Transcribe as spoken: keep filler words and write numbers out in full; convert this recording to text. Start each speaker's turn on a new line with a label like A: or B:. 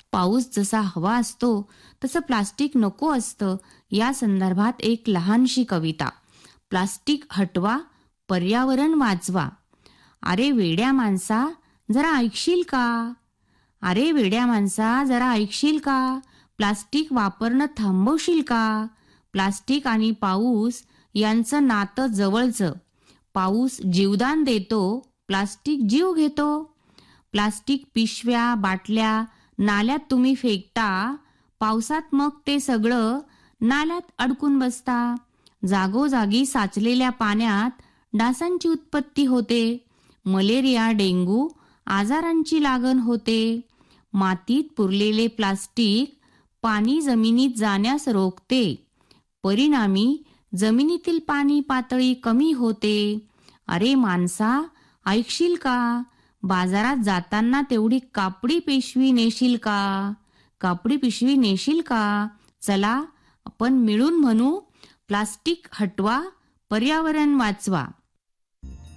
A: पाऊस जसा हवा असतो तसं प्लास्टिक नको असतं, या संदर्भात एक लहानशी कविता. प्लास्टिक हटवा, पर्यावरण वाचवा. अरे वेड्या माणसा, जरा ऐकशील का? अरे वेड्या माणसा, जरा ऐकशील का? प्लास्टिक वापरणं थांबवशील का? प्लास्टिक आणि पाऊस यांचं नातं जवळचं. पाऊस जीवदान देतो, प्लास्टिक जीव घेतो. प्लास्टिक पिशव्या, बाटल्या नाल्यात तुम्ही फेकता, पावसात मग ते सगळं नाल्यात अडकून बसता. जागोजागी साचलेल्या पाण्यात डासांची उत्पत्ती होते. मलेरिया, डेंग्यू आजारांची लागण होते. मातीत पुरलेले प्लास्टिक पाणी जमिनीत जाण्यास रोखते. परिणामी जमिनीतील पाणी पातळी कमी होते. अरे माणसा, ऐकशील का? बाजारात जाताना तेवढी कापडी पिशवी नेशील का? कापडी पिशवी नेशील का? चला आपण मिळून म्हणू, प्लास्टिक हटवा, पर्यावरण वाचवा.